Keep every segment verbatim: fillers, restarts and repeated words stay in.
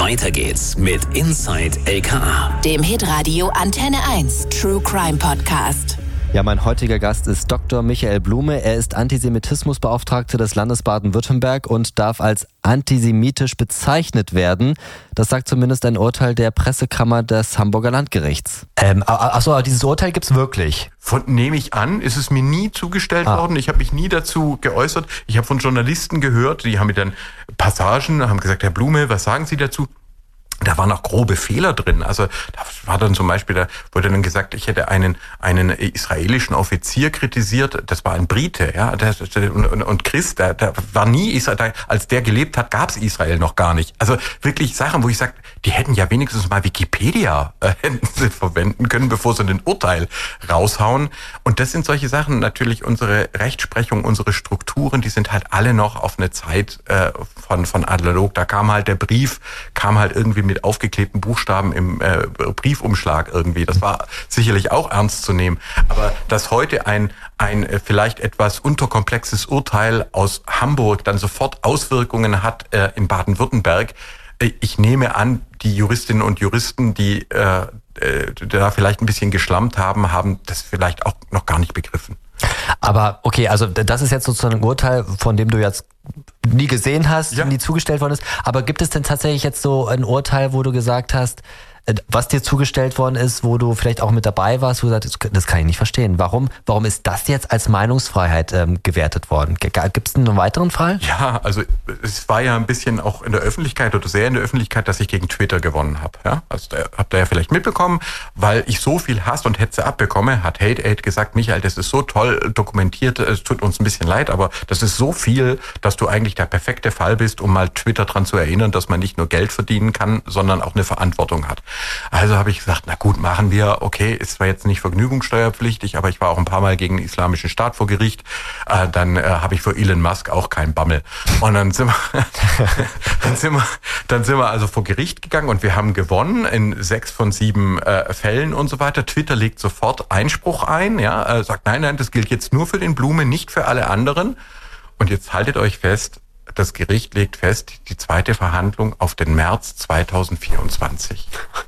Weiter geht's mit Inside L K A, dem Hitradio Antenne eins True Crime Podcast. Ja, mein heutiger Gast ist Doktor Michael Blume. Er ist Antisemitismusbeauftragter des Landes Baden-Württemberg und darf als antisemitisch bezeichnet werden. Das sagt zumindest ein Urteil der Pressekammer des Hamburger Landgerichts. Ähm, achso, dieses Urteil gibt's wirklich? Von, nehme ich an, ist es mir nie zugestellt ah. worden. Ich habe mich nie dazu geäußert. Ich habe von Journalisten gehört, die haben mir dann Passagen, haben gesagt, Herr Blume, was sagen Sie dazu? Da waren auch grobe Fehler drin. Also da war dann zum Beispiel, da wurde dann gesagt, ich hätte einen einen israelischen Offizier kritisiert. Das war ein Brite, ja, der, und, und Christ, der, der war nie Israel. Als der gelebt hat, gab es Israel noch gar nicht. Also wirklich Sachen, wo ich sage, die hätten ja wenigstens mal Wikipedia äh, verwenden können, bevor sie ein Urteil raushauen. Und das sind solche Sachen. Natürlich unsere Rechtsprechung, unsere Strukturen, die sind halt alle noch auf eine Zeit äh, von von analog. Da kam halt der Brief, kam halt irgendwie mit aufgeklebten Buchstaben im äh, Briefumschlag irgendwie. Das war sicherlich auch ernst zu nehmen. Aber dass heute ein ein äh, vielleicht etwas unterkomplexes Urteil aus Hamburg dann sofort Auswirkungen hat äh, in Baden-Württemberg, äh, ich nehme an, die Juristinnen und Juristen, die äh, äh, da vielleicht ein bisschen geschlammt haben, haben das vielleicht auch noch gar nicht begriffen. Aber okay, also das ist jetzt sozusagen ein Urteil, von dem du jetzt nie gesehen hast, ja. nie zugestellt worden ist. Aber gibt es denn tatsächlich jetzt so ein Urteil, wo du gesagt hast, was dir zugestellt worden ist, wo du vielleicht auch mit dabei warst, wo du sagst, das kann ich nicht verstehen. Warum, warum ist das jetzt als Meinungsfreiheit ähm, gewertet worden? Gibt es einen weiteren Fall? Ja, also es war ja ein bisschen auch in der Öffentlichkeit oder sehr in der Öffentlichkeit, dass ich gegen Twitter gewonnen habe. Ja? Also da, habt ihr ja vielleicht mitbekommen, weil ich so viel Hass und Hetze abbekomme, hat Hate Aid gesagt, Michael, das ist so toll dokumentiert, es tut uns ein bisschen leid, aber das ist so viel, dass du eigentlich der perfekte Fall bist, um mal Twitter dran zu erinnern, dass man nicht nur Geld verdienen kann, sondern auch eine Verantwortung hat. Also habe ich gesagt, na gut, machen wir, okay, ist zwar jetzt nicht vergnügungssteuerpflichtig, aber ich war auch ein paar Mal gegen den Islamischen Staat vor Gericht, äh, dann äh, habe ich für Elon Musk auch keinen Bammel. Und dann sind wir, dann sind wir, dann sind wir also vor Gericht gegangen und wir haben gewonnen in sechs von sieben äh, Fällen und so weiter. Twitter legt sofort Einspruch ein, ja, äh, sagt, nein, nein, das gilt jetzt nur für den Blume, nicht für alle anderen. Und jetzt haltet euch fest, das Gericht legt fest, die zweite Verhandlung auf den März zweitausendvierundzwanzig.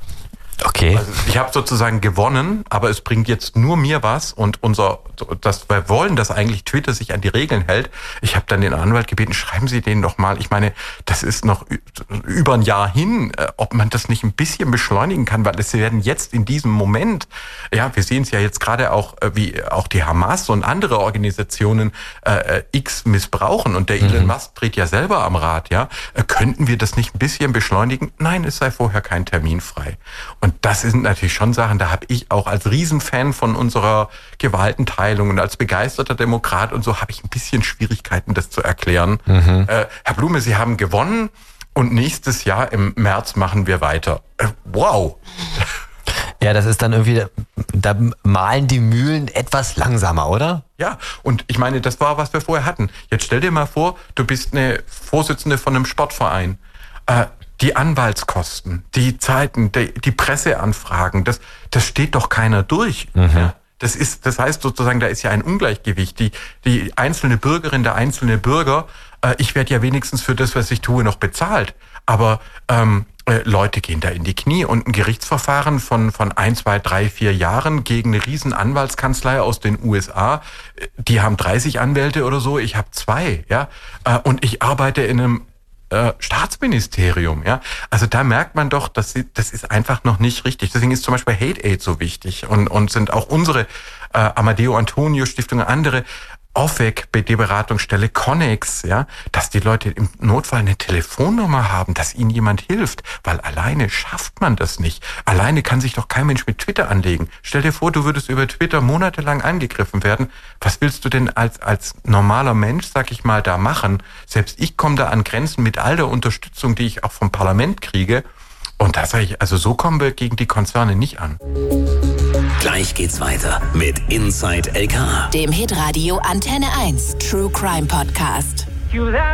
Okay. Also ich habe sozusagen gewonnen, aber es bringt jetzt nur mir was und unser, das, wir wollen, dass eigentlich Twitter sich an die Regeln hält. Ich habe dann den Anwalt gebeten, schreiben Sie denen doch mal. Ich meine, das ist noch über ein Jahr hin, ob man das nicht ein bisschen beschleunigen kann, weil es werden jetzt in diesem Moment, ja, wir sehen es ja jetzt gerade auch, wie auch die Hamas und andere Organisationen äh, X missbrauchen und der mhm. Elon Musk dreht ja selber am Rad, ja. Könnten wir das nicht ein bisschen beschleunigen? Nein, es sei vorher kein Termin frei. Und das sind natürlich schon Sachen, da habe ich auch als Riesenfan von unserer Gewaltenteilung und als begeisterter Demokrat und so habe ich ein bisschen Schwierigkeiten, das zu erklären. Mhm. Äh, Herr Blume, Sie haben gewonnen und nächstes Jahr im März machen wir weiter. Äh, wow! Ja, das ist dann irgendwie, da malen die Mühlen etwas langsamer, oder? Ja, und ich meine, das war, was wir vorher hatten. Jetzt stell dir mal vor, du bist eine Vorsitzende von einem Sportverein. Äh, Die Anwaltskosten, die Zeiten, die, die Presseanfragen, das, das steht doch keiner durch. Mhm. Ja, das ist, das heißt sozusagen, da ist ja ein Ungleichgewicht. Die, die einzelne Bürgerin, der einzelne Bürger, äh, ich werde ja wenigstens für das, was ich tue, noch bezahlt. Aber ähm, äh, Leute gehen da in die Knie und ein Gerichtsverfahren von von ein, zwei, drei, vier Jahren gegen eine riesen Anwaltskanzlei aus den U S A, die haben dreißig Anwälte oder so, ich habe zwei, ja, äh, und ich arbeite in einem Äh, Staatsministerium, ja. Also da merkt man doch, dass sie, das ist einfach noch nicht richtig. Deswegen ist zum Beispiel Hate Aid so wichtig und, und sind auch unsere äh, Amadeo Antonio Stiftung, andere O F E C, B D-Beratungsstelle, Connex, ja, dass die Leute im Notfall eine Telefonnummer haben, dass ihnen jemand hilft, weil alleine schafft man das nicht. Alleine kann sich doch kein Mensch mit Twitter anlegen. Stell dir vor, du würdest über Twitter monatelang angegriffen werden. Was willst du denn als als normaler Mensch, sag ich mal, da machen? Selbst ich komme da an Grenzen mit all der Unterstützung, die ich auch vom Parlament kriege. Und da sage ich, also so kommen wir gegen die Konzerne nicht an. Gleich geht's weiter mit Inside L K A, dem Hitradio Antenne eins True Crime Podcast.